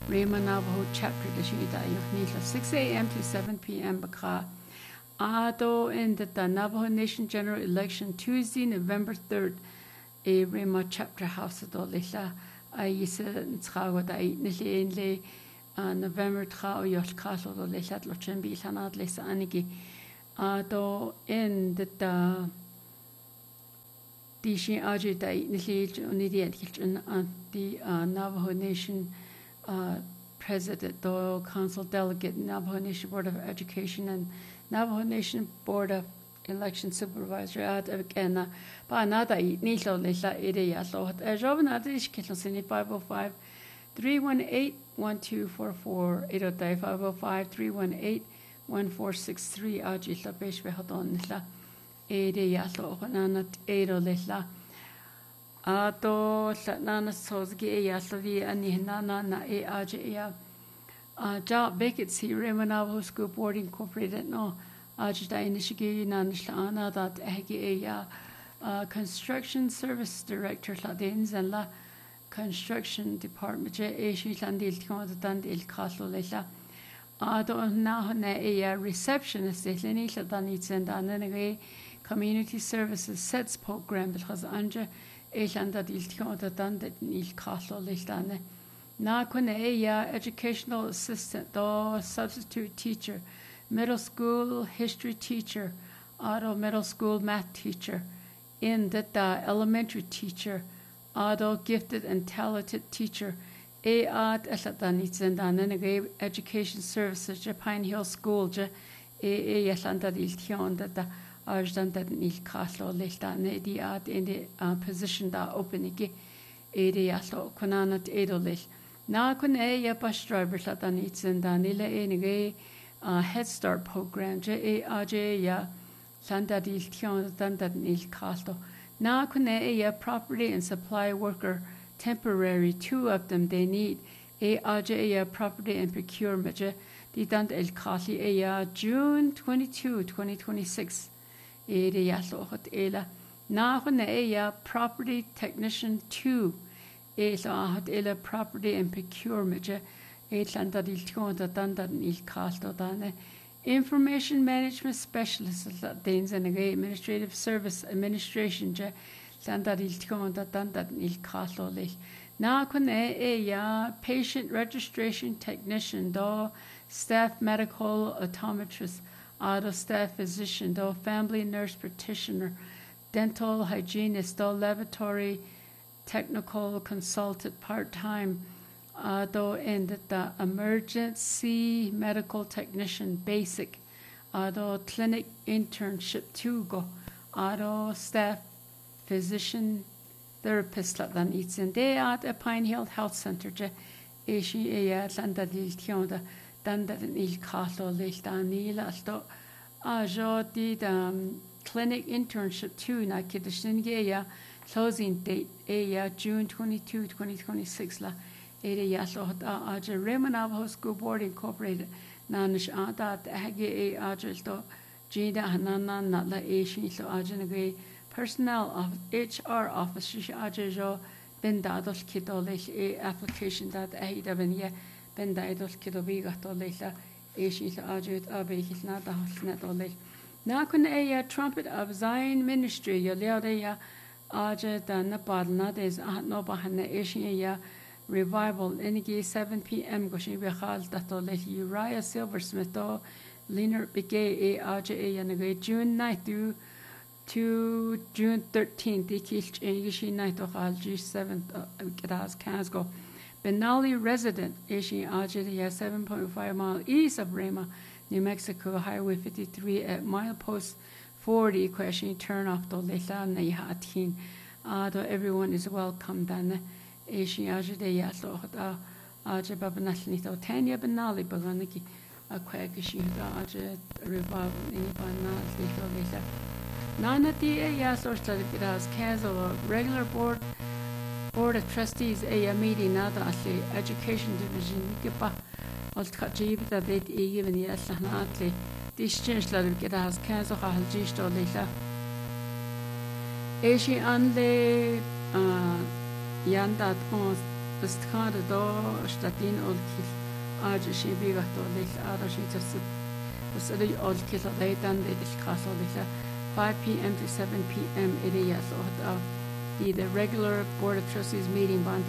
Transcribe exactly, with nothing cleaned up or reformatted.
Rama Navajo chapter the Shida Yohnila six a m to seven p m Bakra. Ado in the Navajo Nation General Election Tuesday, November third, a Rama chapter house at Olila. I used to I Nili November Trao Yosh Castle Olila Lochenbi Sanad Lisa Anigi. Ado in the Dishin Aji Dai Nili Unidian Kitchen and the Navajo Nation uh, President, the Council Delegate, Navajo Nation Board of Education, and Navajo Nation Board of Election Supervisor at again. Ba nada nilo lila area so at job na dish kitchen five oh five, three one eight, one two four four eight oh five oh five, three one eight, one four six three Aji la besh behadon lila area so nana eight lila. Ato nana sozgi ya slavi ani nana na e Aji ya. Uh, Ja Beckett si Navajo School Board Incorporated no Ajda Inishigi Nanishana that Hagi a Construction Service Director Ladins and La Construction Department Ashi Landil Dandil Castle Lila Ado Nahone a receptionist Lenisha Danits and Ananagay Community Services Sets Program because Anja Ashanda Diltiko Dandet Nil Castle Listane. Na Kuneya, educational assistant, do substitute teacher, middle school history teacher, auto middle school math teacher, in that elementary teacher, auto gifted and talented teacher, a at esatanitzendanenege education services, Pine Hill School, je a yasanda diltion that the arjdan that nil castle listane di at in the position da openigi, a de yaso kunanat edolish. Na kun e ya bus driver latan itsen danile enige Head Start program je e aje ya landa dil tion dandan il casto. Na kun e ya property and supply worker temporary, two of them they need. E aje ya property and procurement je di dand el casi e ya June twenty-second, twenty twenty-six. E de ya so hot ela. Na kun e ya property technician two. Is had illa property and procurement Aitlanda il tionda dandan il casto dane information management specialist danes and administrative service administration je landa il tionda dandan il casto le na kun e ya patient registration technician do staff medical optometrist auto staff physician do family nurse practitioner dental hygienist do laboratory technical consultant part-time, uh, though in the emergency medical technician basic, uh, though clinic internship two go, uh, staff physician therapist that needs in day at a Pine Hill Health Center, je eshi eya landa dil tionda danda nil castle lich danila sto ajo did um clinic internship two na kidishin ya. Closing date a June twenty-second, twenty twenty-six la ere ya so ta aja Navajo School Board Incorporated nanish ata hage e aja to jida hanana na la ashi so aja nage personnel of H R office aja jo benda dos kidolish e application that a davenia benda dos kidobiga to leila ashi so aja abe hisna da hasna dolish na kun a trumpet of Zion Ministry ya ya Aja da Napadna des no bahana Asia revival enigi seven p m goshi behal dato le Uriah Silversmith do Leonard Begay e Aja e yanage June ninth to to June thirteenth ikilch e yishi night of al G seventh gras Kasgo Benali resident Asia Aja ya seven point five mile east of Rama, New Mexico Highway fifty-three at milepost forty question turn off the lila na yatin uh though everyone is welcome then Asian aja de ya so da aja babanasni to tanya banali baganiki a kwagashi da aja revival ni bana lito lila nana ti ya so study as caso regular board board of trustees a meeting na da education division kipa alt kajib da bet e given ya sanatli Distinct letter get as Kansas Halgist or Lisa. Ashi Anle Yandat on بستخان دو اشتاتين أولكيل آج شي بيغتو ليل آرا شي ترسب بس إلي أولكيل غيدان ليل الكاسو ليل five p m to seven p m إلي يسوهد the regular Board of Trustees meeting bond